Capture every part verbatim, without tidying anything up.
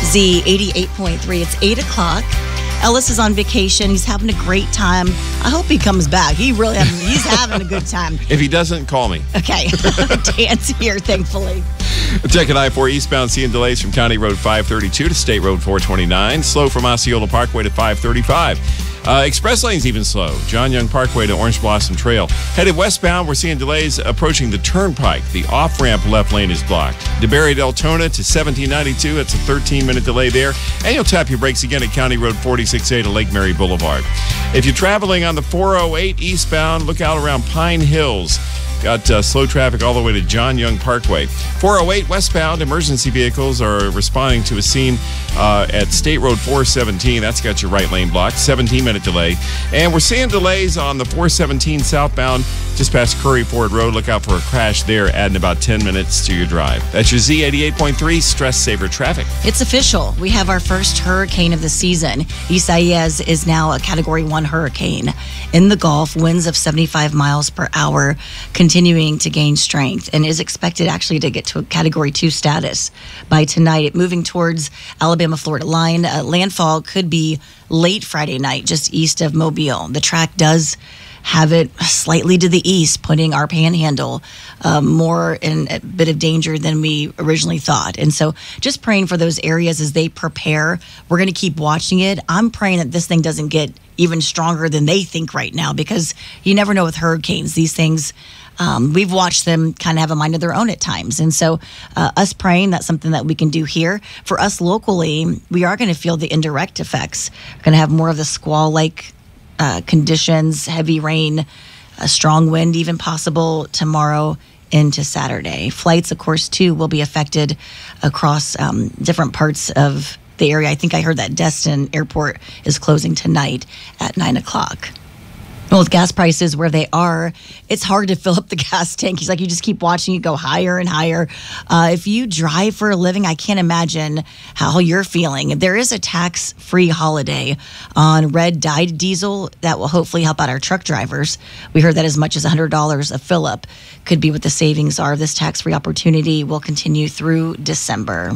Z eighty-eight point three. It's eight o'clock. Ellis is on vacation. He's having a great time. I hope he comes back. He really having, he's having a good time. If he doesn't, call me. Okay. Dan's here, thankfully. Checking I four eastbound, seeing delays from County Road five thirty-two to State Road four twenty-nine. Slow from Osceola Parkway to five thirty-five. Uh, express lane's even slow. John Young Parkway to Orange Blossom Trail. Headed westbound, we're seeing delays approaching the Turnpike. The off-ramp left lane is blocked. DeBerry Deltona to seventeen ninety-two. It's a thirteen-minute delay there. And you'll tap your brakes again at County Road forty-six A to Lake Mary Boulevard. If you're traveling on the four oh eight eastbound, look out around Pine Hills. Got uh, slow traffic all the way to John Young Parkway. four oh eight westbound, emergency vehicles are responding to a scene uh, at State Road four seventeen. That's got your right lane blocked, seventeen-minute delay. And we're seeing delays on the four seventeen southbound just past Curry Ford Road. Look out for a crash there, adding about ten minutes to your drive. That's your Z eighty-eight point three Stress Saver Traffic. It's official. We have our first hurricane of the season. Isaias is now a Category one hurricane. In the Gulf, winds of seventy-five miles per hour, continuing to gain strength, and is expected actually to get to a Category two status by tonight. Moving towards Alabama-Florida line, uh, landfall could be late Friday night, just east of Mobile. The track does have it slightly to the east, putting our panhandle uh, more in a bit of danger than we originally thought. And so just praying for those areas as they prepare. We're going to keep watching it. I'm praying that this thing doesn't get even stronger than they think right now, because you never know with hurricanes. These things, um, we've watched them kind of have a mind of their own at times. And so uh, us praying, that's something that we can do here. For us locally, we are going to feel the indirect effects. We're going to have more of the squall-like Uh, conditions, heavy rain, a strong wind even possible tomorrow into Saturday. Flights, of course, too, will be affected across um, different parts of the area. I think I heard that Destin Airport is closing tonight at nine o'clock. Well, with gas prices where they are, it's hard to fill up the gas tank. He's like, you just keep watching it go higher and higher. Uh, if you drive for a living, I can't imagine how you're feeling. There is a tax-free holiday on red dyed diesel that will hopefully help out our truck drivers. We heard that as much as one hundred dollars a fill-up could be what the savings are. This tax-free opportunity will continue through December.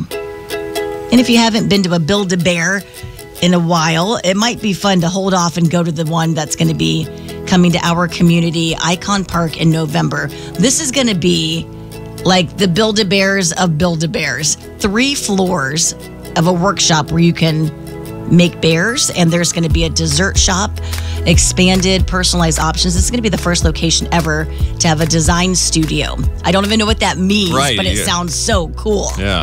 And if you haven't been to a Build-A-Bear in a while, it might be fun to hold off and go to the one that's going to be coming to our community, Icon Park, in November. This is going to be like the Build-A-Bears of Build-A-Bears. Three floors of a workshop where you can make bears, and there's going to be a dessert shop, expanded, personalized options. This is going to be the first location ever to have a design studio. I don't even know what that means, right, but it yeah. sounds so cool. Yeah.